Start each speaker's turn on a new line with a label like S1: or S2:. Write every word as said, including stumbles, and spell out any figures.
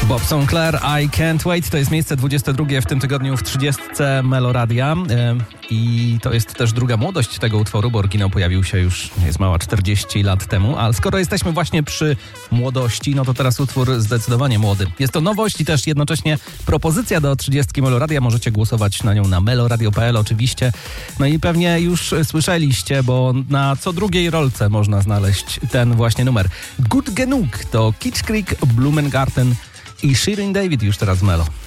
S1: Bob Sinclair, I Can't Wait. To jest miejsce dwudzieste drugie w tym tygodniu w trzydziestce Meloradia. I to jest też druga młodość tego utworu, bo oryginał pojawił się już, jest mała, czterdzieści lat temu. Ale skoro jesteśmy właśnie przy młodości, no to teraz utwór zdecydowanie młody. Jest to nowość i też jednocześnie propozycja do trzydziestki Meloradia. Możecie głosować na nią na meloradio kropka p l oczywiście. No i pewnie już słyszeliście, bo na co drugiej rolce można znaleźć ten właśnie numer. Good Genug to Kitsch Creek, Blumengarten i Shirin David już teraz w Melo.